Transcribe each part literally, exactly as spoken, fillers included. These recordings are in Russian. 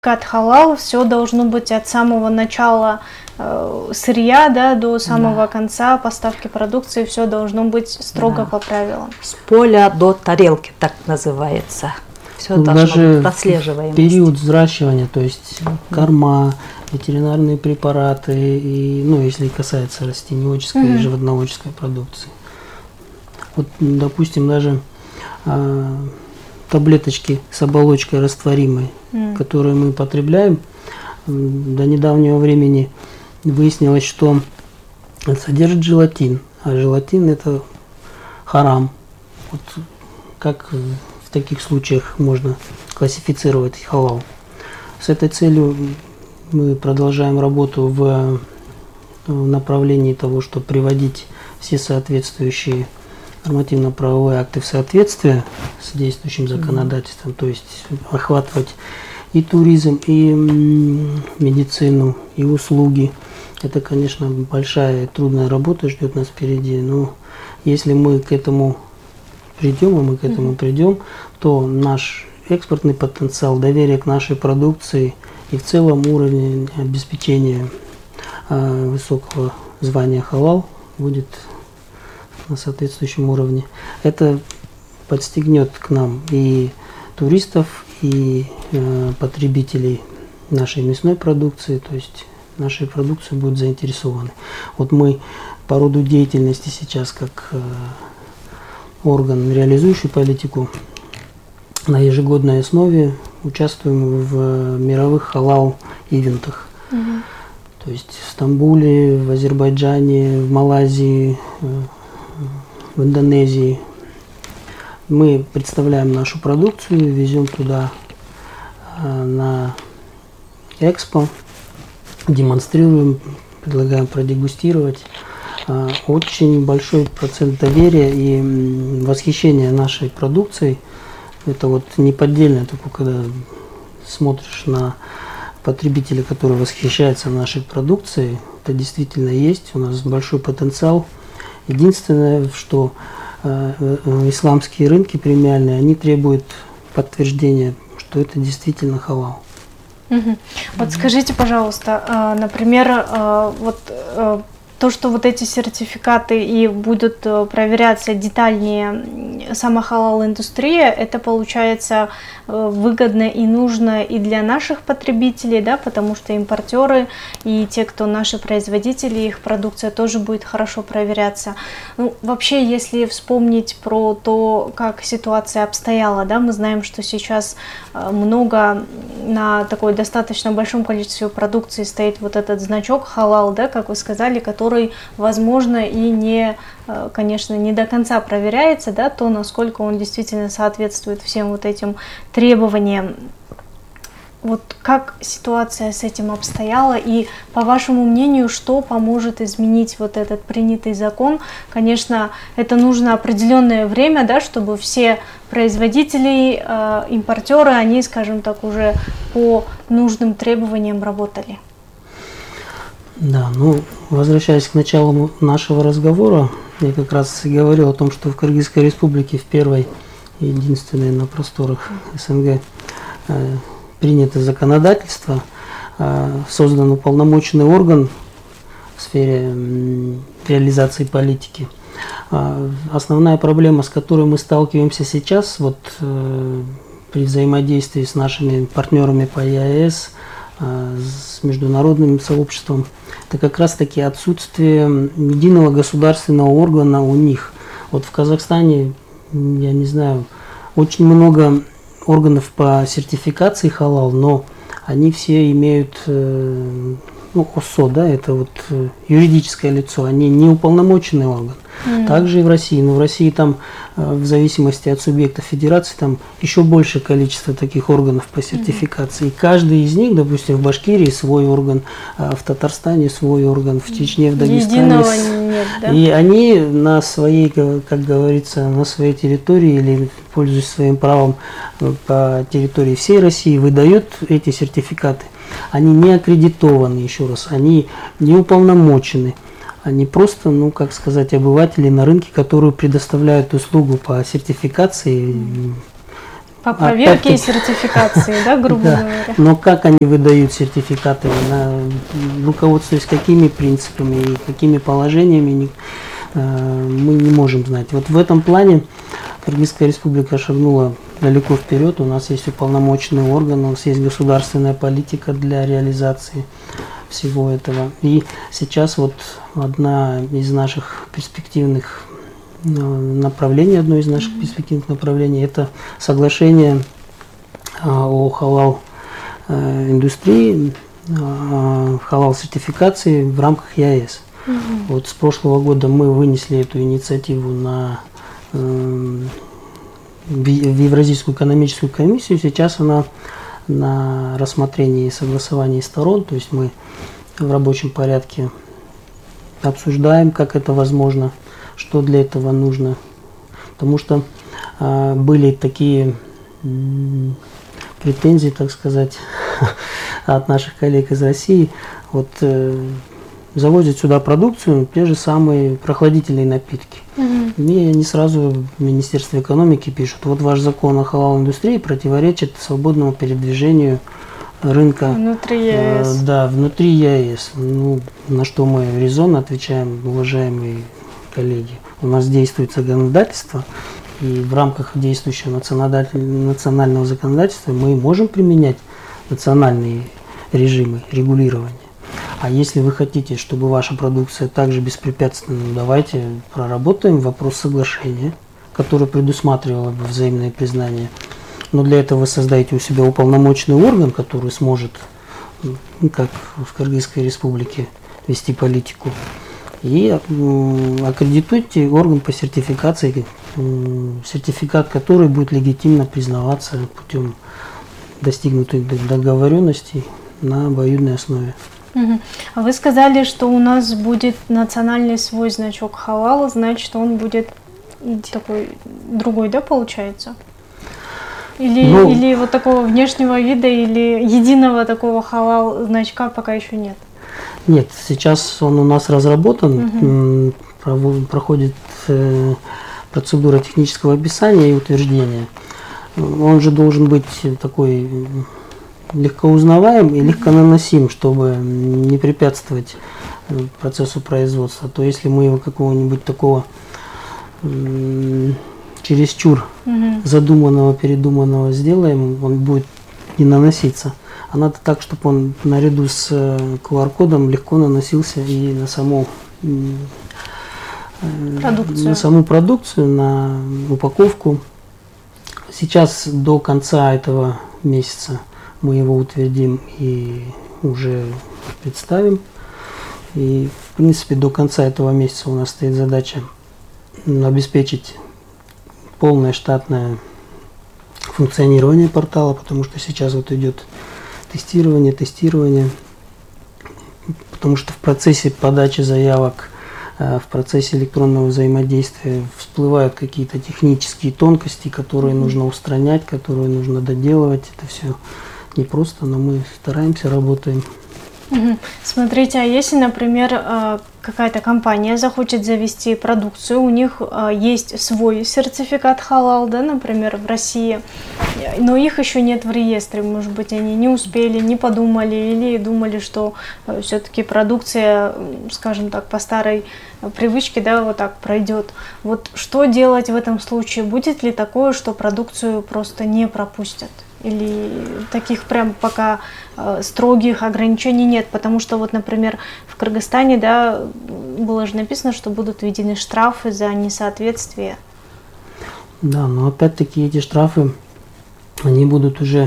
Сертификат халал, все должно быть от самого начала э, сырья, да, до самого Да. конца поставки продукции, все должно быть строго Да. по правилам. С поля до тарелки, так называется. Все Ну, должно даже быть прослеживаемость. период взращивания, то есть корма, ветеринарные препараты, и, ну, если касается растеневодческой Мгм. и животноводческой продукции. Вот, м, допустим, даже а, таблеточки с оболочкой растворимой, М. которые мы потребляем, м, до недавнего времени выяснилось, что содержит желатин, а желатин это харам. Вот как в таких случаях можно классифицировать халал? С этой целью мы продолжаем работу в, в направлении того, чтобы приводить все соответствующие нормативно-правовые акты в соответствие с действующим законодательством, то есть охватывать и туризм, и м, медицину, и услуги. Это, конечно, большая и трудная работа ждет нас впереди, но если мы к этому придем, а мы к этому придем, то наш экспортный потенциал, доверие к нашей продукции и в целом уровень обеспечения э, высокого звания халал будет на соответствующем уровне. Это подстегнет к нам и туристов, и э, потребителей нашей мясной продукции, то есть нашей продукции будут заинтересованы. Вот мы по роду деятельности сейчас как э, орган, реализующий политику, на ежегодной основе участвуем в мировых халал-ивентах. Мгм. То есть в Стамбуле, в Азербайджане, в Малайзии, э, в Индонезии. Мы представляем нашу продукцию, везем туда э, на экспо, демонстрируем, предлагаем продегустировать. Э, очень большой процент доверия и м, восхищения нашей продукцией. Это вот неподдельное, такое, когда смотришь на потребителя, который восхищается нашей продукцией, это действительно есть, у нас большой потенциал. Единственное, что э, э, исламские рынки премиальные, они требуют подтверждения, что это действительно халал. Мгм. Вот скажите, пожалуйста, а, например, а, вот а, то, что вот эти сертификаты и будут э, проверяться детальнее, м, сама халал-индустрия, это получается э, выгодно и нужно и для наших потребителей, да, потому что импортеры и те, кто наши производители, их продукция тоже будет хорошо проверяться. Ну, вообще, если вспомнить про то, как ситуация обстояла, да, мы знаем, что сейчас э, много на такой достаточно большом количестве продукции стоит вот этот значок халал, да, как вы сказали, который, возможно, и не, э, конечно, не до конца проверяется, да, то, насколько он действительно соответствует всем вот этим требованиям. Вот как ситуация с этим обстояла и, по вашему мнению, что поможет изменить вот этот принятый закон? Конечно, это нужно определенное время, да, чтобы все производители, э, импортеры, они, скажем так, уже по нужным требованиям работали. Да, ну, возвращаясь к началу нашего разговора, я как раз и говорил о том, что в Кыргызской республике в первой и единственной на просторах СНГ э, принято законодательство, э, создан уполномоченный орган в сфере м, реализации политики. Э, основная проблема, с которой мы сталкиваемся сейчас, вот э, при взаимодействии с нашими партнерами по ЕАЭС, с международным сообществом, это как раз таки отсутствие единого государственного органа у них. Вот в Казахстане, я не знаю, очень много органов по сертификации халал, но они все имеют, ну, ОСО, да, это вот юридическое лицо, они не уполномоченный орган. Mm. Также и в России, но в России там, в зависимости от субъекта федерации, там еще большее количество таких органов по сертификации. Mm. И каждый из них, допустим, в Башкирии свой орган, в Татарстане свой орган, в Чечне, в Дагестане. Единого нет, да? И они на своей, как говорится, на своей территории или пользуясь своим правом по территории всей России, выдают эти сертификаты. Они не аккредитованы, еще раз, они не уполномочены. Они просто, ну, как сказать, обыватели на рынке, которые предоставляют услугу по сертификации, По проверке и опять-таки- сертификации, да, грубо Да. говоря. Но как они выдают сертификаты, на, руководствуясь какими принципами и какими положениями, не- э, мы не можем знать. Вот в этом плане Кыргызская республика шагнула далеко вперед. У нас есть уполномоченный орган, у нас есть государственная политика для реализации всего этого. И сейчас вот одна из наших перспективных э, направлений, одно из наших перспективных направлений, это соглашение э, о халал э, индустрии, э, халал сертификации в рамках ЕАЭС. Вот с прошлого года мы вынесли эту инициативу на э, в в Евразийскую экономическую комиссию. Сейчас она на рассмотрении и согласовании сторон, то есть мы в рабочем порядке обсуждаем, как это возможно, что для этого нужно. Потому что э, были такие м, претензии, так сказать, от наших коллег из России. Вот э, завозят сюда продукцию, те же самые прохладительные напитки. Мгм. Мне они сразу в Министерстве экономики пишут: вот ваш закон о халал-индустрии противоречит свободному передвижению рынка Внутри э, ЕС. да, внутри ЕАЭС. Ну, на что мы резонно отвечаем, уважаемые коллеги. У нас действует законодательство, и в рамках действующего националь- национального законодательства мы можем применять национальные режимы регулирования. А если вы хотите, чтобы ваша продукция также беспрепятственно, ну, давайте проработаем вопрос соглашения, которое предусматривало бы взаимное признание. Но для этого вы создаете у себя уполномоченный орган, который сможет, ну, как в Кыргызской республике, вести политику. И м, аккредитуйте орган по сертификации, м, сертификат, который будет легитимно признаваться путем достигнутой д- договоренности на обоюдной основе. Мгм. А вы сказали, что у нас будет национальный свой значок халал, значит, он будет такой другой, да, получается? Или, Ну- или вот такого внешнего вида, или единого такого халал значка пока еще нет? Нет, сейчас он у нас разработан, м, прово- проходит э, процедура технического описания и утверждения. Он же должен быть такой м, легко узнаваем и легко наносим, чтобы м, не препятствовать э, процессу производства. То если мы его какого-нибудь такого м, чересчур Мгм. задуманного, передуманного сделаем, он будет не наноситься. А надо так, чтобы он наряду с э, ку ар кодом легко наносился и на саму м, э, Продукцию. на саму продукцию, на упаковку. Сейчас до конца этого месяца мы его утвердим и уже представим. И в принципе до конца этого месяца у нас стоит задача м, обеспечить полное штатное функционирование портала, потому что сейчас вот идет тестирование, тестирование, потому что в процессе подачи заявок, э, в процессе электронного взаимодействия всплывают какие-то технические тонкости, которые нужно устранять, которые нужно доделывать. Это все непросто, но мы стараемся, работаем. Мгм. Смотрите, а если, например, э, какая-то компания захочет завести продукцию, у них э, есть свой сертификат халал, да, например, в России, э, но их еще нет в реестре, может быть, они не успели, не подумали или думали, что все-таки продукция, м, скажем так, по старой э, привычке, да, вот так пройдет. Вот что делать в этом случае? Будет ли такое, что продукцию просто не пропустят? Или таких прям пока э, строгих ограничений нет? Потому что вот, например, в Кыргызстане, да, было же написано, что будут введены штрафы за несоответствие. Да, но опять-таки эти штрафы, они будут уже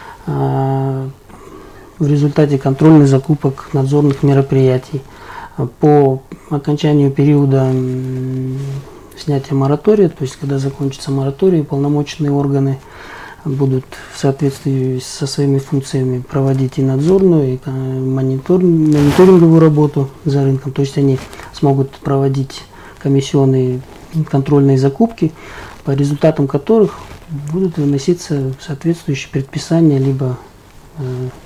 э, в результате контрольных закупок, надзорных мероприятий. По окончанию периода м, снятия моратория, то есть когда закончится мораторий, уполномоченные органы будут в соответствии со своими функциями проводить и надзорную, и э, монитор, мониторинговую работу за рынком. То есть они смогут проводить комиссионные контрольные закупки, по результатам которых будут выноситься соответствующие предписания, либо э,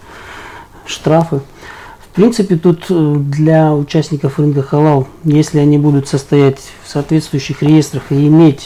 штрафы. В принципе, тут э, для участников рынка халал, если они будут состоять в соответствующих реестрах и иметь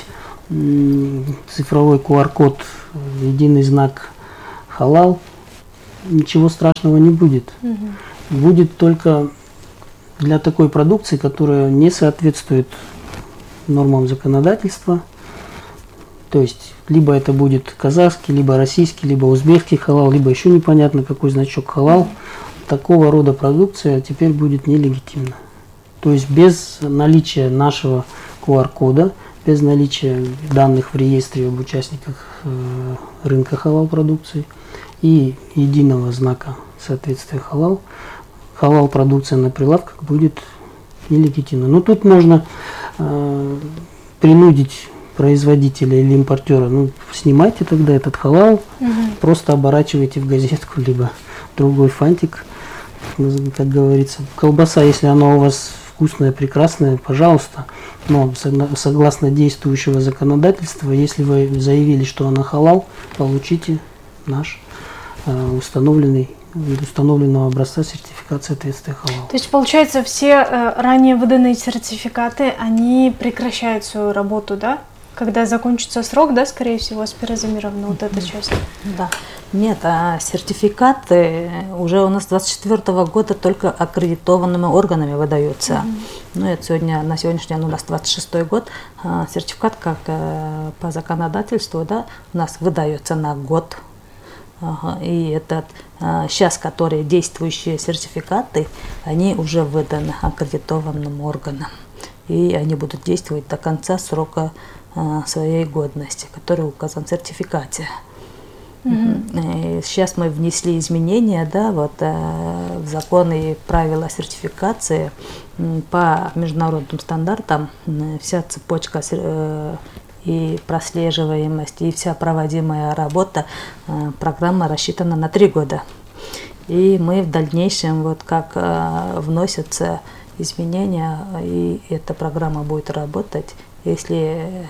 цифровой ку ар код, единый знак халал, ничего страшного не будет. Угу. Будет только для такой продукции, которая не соответствует нормам законодательства. То есть, либо это будет казахский, либо российский, либо узбекский халал, либо еще непонятно какой значок халал. Такого рода продукция теперь будет нелегитимна. То есть, без наличия нашего ку ар кода, без наличия данных в реестре об участниках э, рынка халал продукции и единого знака соответствия халал, халал продукция на прилавках будет нелегитимна. Но тут можно э, принудить производителя или импортера, ну, снимайте тогда этот халал, угу. просто оборачивайте в газетку, либо другой фантик, как говорится. Колбаса, если она у вас вкусная, прекрасная, пожалуйста, но согласно действующего законодательства, если вы заявили, что она халал, получите наш э, установленный установленного образца сертификат соответствия халал. То есть, получается, все э, ранее выданные сертификаты, они прекращают свою работу, да? Когда закончится срок, да, скорее всего, Аспира Замировна, вот эта часть? Да. Нет, а сертификаты уже у нас с двадцать четвёртого года только аккредитованными органами выдаются. Mm-hmm. Ну, это сегодня, на сегодняшний день у нас двадцать шестой год. А сертификат, как э, по законодательству, да, у нас выдается на год. Ага, и этот а, сейчас, которые действующие сертификаты, они уже выданы аккредитованным органам. И они будут действовать до конца срока а, своей годности, который указан в сертификате. Mm-hmm. И сейчас мы внесли изменения, да, вот, а, в законы и правила сертификации по международным стандартам. Вся цепочка и прослеживаемость, и вся проводимая работа, программа рассчитана на три года. И мы в дальнейшем, вот как вносятся изменения, и эта программа будет работать, если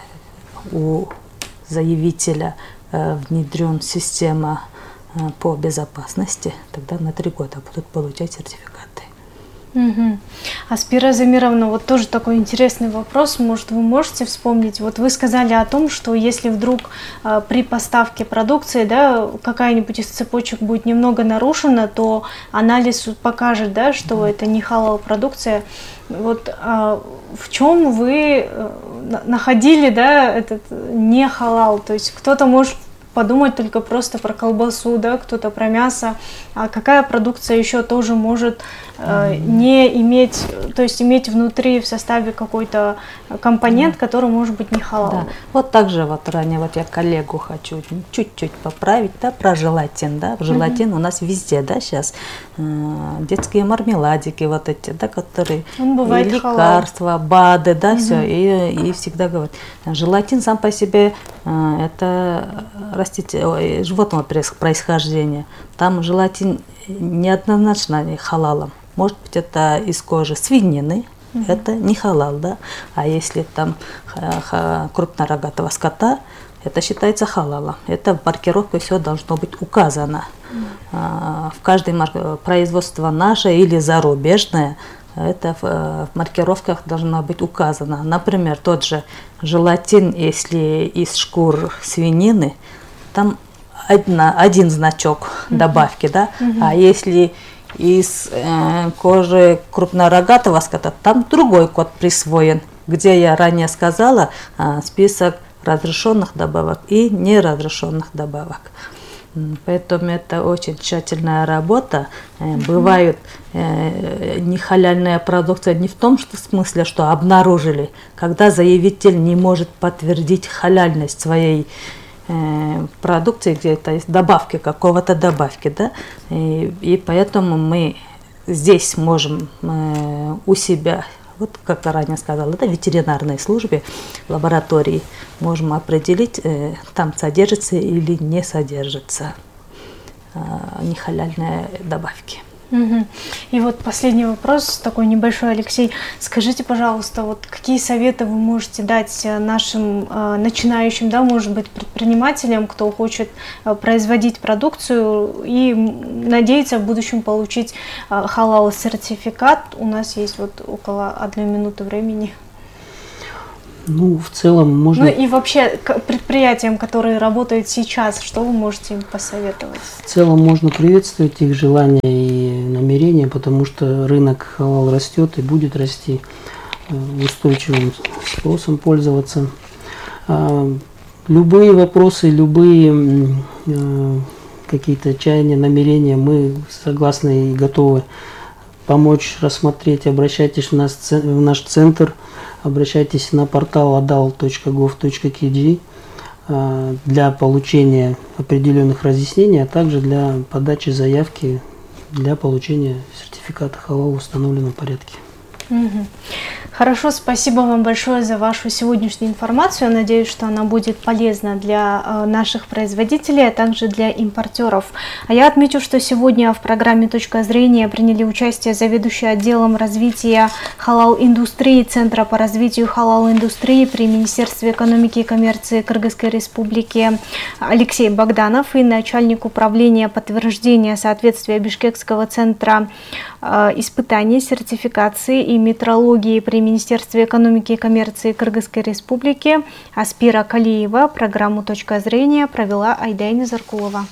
у заявителя внедрен система по безопасности, тогда на три года будут получать сертификаты. Угу. Аспира Замировна, вот тоже такой интересный вопрос, может, вы можете вспомнить, вот вы сказали о том, что если вдруг э, при поставке продукции, да, какая-нибудь из цепочек будет немного нарушена, то анализ покажет, да, что да. это не халал продукция. Вот э, в чем вы э, находили, да, этот не халал, то есть кто-то может подумать только просто про колбасу, да, кто-то про мясо, а какая продукция еще тоже может э, не иметь, то есть иметь внутри в составе какой-то компонент, который может быть не халал. Да. Вот также вот ранее вот я коллегу хочу чуть-чуть поправить, да, про желатин, да, желатин mm-hmm. у нас везде, да, сейчас э, детские мармеладики вот эти, да, которые Он бывает лекарства, халал. БАДы, да, mm-hmm. все, и, и всегда говорят, желатин сам по себе э, это растите, животного происхождения, там желатин неоднозначно не халалом. Может быть, это из кожи свинины, mm-hmm. это не халал, да. А если там крупнорогатого скота, это считается халалом. Это в маркировке все должно быть указано. Mm-hmm. В каждой марк... производство наше или зарубежное, это в маркировках должно быть указано. Например, тот же желатин, если из шкур свинины, там одна, один значок mm-hmm. добавки, да, mm-hmm. а если из э, кожи крупнорогатого скота, там другой код присвоен, где я ранее сказала э, список разрешенных добавок и неразрешенных добавок. Поэтому это очень тщательная работа. Mm-hmm. Бывает э, нехаляльная продукция не в том что, смысле, что обнаружили, когда заявитель не может подтвердить халяльность своей продукции, где-то есть добавки, какого-то добавки, да, и, и поэтому мы здесь можем э, у себя, вот как я ранее сказала, да, в ветеринарной службе, в лаборатории, можем определить, э, там содержится или не содержится э, нехаляльные добавки. Угу. И вот последний вопрос, такой небольшой, Алексей. Скажите, пожалуйста, вот какие советы вы можете дать нашим э, начинающим, да, может быть, предпринимателям, кто хочет э, производить продукцию и надеется в будущем получить э, халал-сертификат? У нас есть вот около одной минуты времени. Ну, в целом можно... Ну и вообще к предприятиям, которые работают сейчас, что вы можете им посоветовать? В целом можно приветствовать их желания и намерения, потому что рынок халал растет и будет расти, устойчивым спросом пользоваться. Любые вопросы, любые какие-то чаяния, намерения, мы согласны и готовы помочь рассмотреть. Обращайтесь в наш, в наш центр, обращайтесь на портал адал точка гов точка кей для получения определенных разъяснений, а также для подачи заявки для получения сертификата халал в установленном порядке. Угу. Хорошо, спасибо вам большое за вашу сегодняшнюю информацию. Надеюсь, что она будет полезна для э, наших производителей, а также для импортеров. А я отмечу, что сегодня в программе «Точка зрения» приняли участие заведующий отделом развития халал-индустрии Центра по развитию халал-индустрии при Министерстве экономики и коммерции Кыргызской Республики Алексей Богданов и начальник управления подтверждения соответствия Бишкекского центра э, испытаний, сертификации и метрологии при Министерстве экономики и коммерции Кыргызской Республики Аспира Калиева. Программу «Точка зрения» провела Айдайна Заркулова.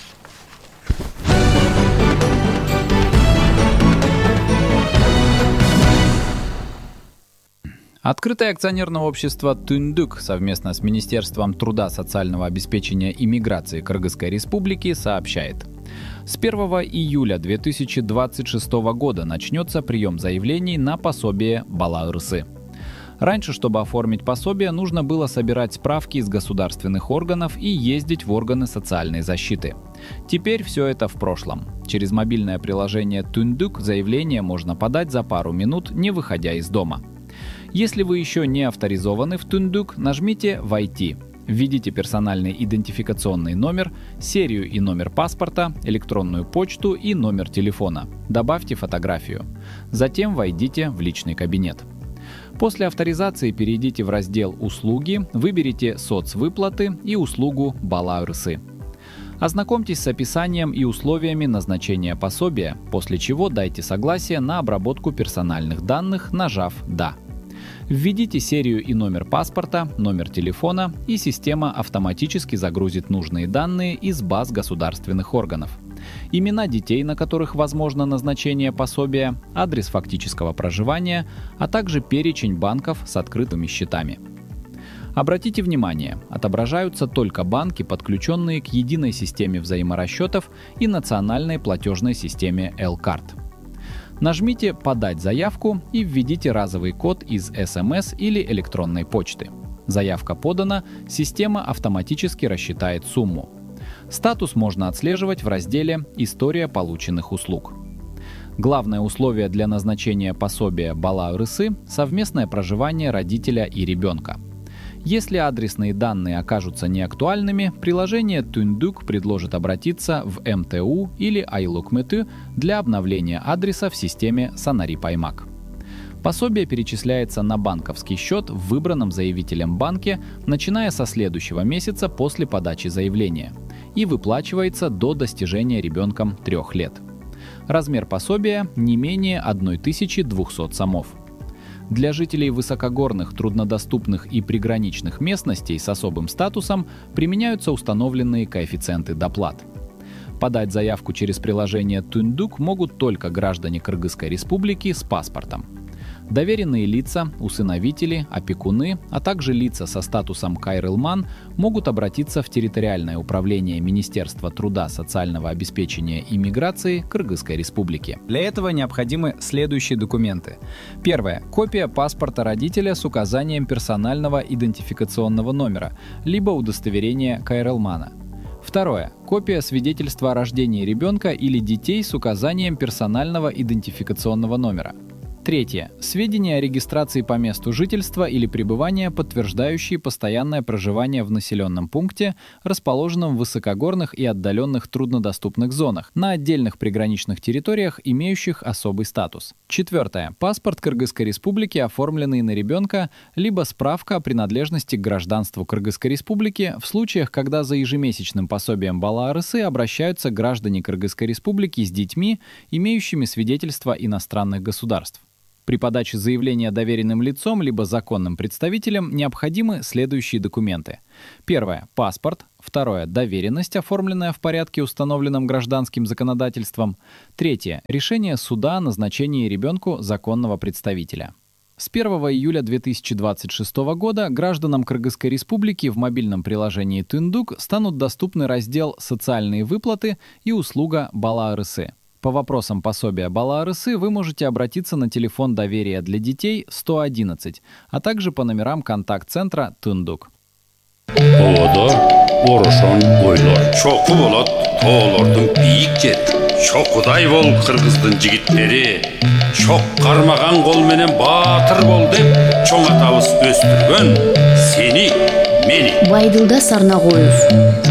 Открытое акционерное общество «Түндүк» совместно с Министерством труда, социального обеспечения и миграции Кыргызской Республики сообщает. С первого июля две тысячи двадцать шестого года начнется прием заявлений на пособие Бала Ырсы. Раньше, чтобы оформить пособие, нужно было собирать справки из государственных органов и ездить в органы социальной защиты. Теперь все это в прошлом. Через мобильное приложение «Түндүк» заявление можно подать за пару минут, не выходя из дома. Если вы еще не авторизованы в «Түндүк», нажмите «Войти». Введите персональный идентификационный номер, серию и номер паспорта, электронную почту и номер телефона. Добавьте фотографию. Затем войдите в личный кабинет. После авторизации перейдите в раздел «Услуги», выберите «Соцвыплаты» и услугу «Бала Ырсы». Ознакомьтесь с описанием и условиями назначения пособия, после чего дайте согласие на обработку персональных данных, нажав «Да». Введите серию и номер паспорта, номер телефона, и система автоматически загрузит нужные данные из баз государственных органов. Имена детей, на которых возможно назначение пособия, адрес фактического проживания, а также перечень банков с открытыми счетами. Обратите внимание, отображаются только банки, подключенные к единой системе взаиморасчетов и национальной платежной системе L-Card. Нажмите «Подать заявку» и введите разовый код из эс эм эс или электронной почты. Заявка подана, система автоматически рассчитает сумму. Статус можно отслеживать в разделе «История полученных услуг». Главное условие для назначения пособия Бала Ырсы – совместное проживание родителя и ребенка. Если адресные данные окажутся неактуальными, приложение «Түндүк» предложит обратиться в эм тэ у или Айлукметы для обновления адреса в системе Санари Паймак. Пособие перечисляется на банковский счет в выбранном заявителем банке, начиная со следующего месяца после подачи заявления, и выплачивается до достижения ребенком трех лет. Размер пособия не менее тысячи двухсот сомов. Для жителей высокогорных, труднодоступных и приграничных местностей с особым статусом применяются установленные коэффициенты доплат. Подать заявку через приложение «Түндүк» могут только граждане Кыргызской Республики с паспортом. Доверенные лица, усыновители, опекуны, а также лица со статусом кайрылман могут обратиться в территориальное управление Министерства труда, социального обеспечения и миграции Кыргызской Республики. Для этого необходимы следующие документы. Первое. Копия паспорта родителя с указанием персонального идентификационного номера, либо удостоверения кайрылмана. Второе. Копия свидетельства о рождении ребенка или детей с указанием персонального идентификационного номера. Третье. Сведения о регистрации по месту жительства или пребывания, подтверждающие постоянное проживание в населенном пункте, расположенном в высокогорных и отдаленных труднодоступных зонах, на отдельных приграничных территориях, имеющих особый статус. Четвертое. Паспорт Кыргызской Республики, оформленный на ребенка, либо справка о принадлежности к гражданству Кыргызской Республики в случаях, когда за ежемесячным пособием Бала Ырсы обращаются граждане Кыргызской Республики с детьми, имеющими свидетельство иностранных государств. При подаче заявления доверенным лицом либо законным представителем необходимы следующие документы. Первое – паспорт. Второе – доверенность, оформленная в порядке, установленном гражданским законодательством. Третье – решение суда о назначении ребенку законного представителя. С первого июля две тысячи двадцать шестого года гражданам Кыргызской Республики в мобильном приложении Түндүк станут доступны раздел «Социальные выплаты» и услуга «Бала арысы». По вопросам пособия Бала арысы вы можете обратиться на телефон доверия для детей сто одиннадцать, а также по номерам контакт-центра Түндүк. Орошон ойлор чоку болот, тоолордун бийик жери. Чокудай бол кыргыздын жигиттери. Чок кармаган кол менен баатыр бол деп чоң атабыз өстүргөн сени, мени. Байдылда Сарнагоев.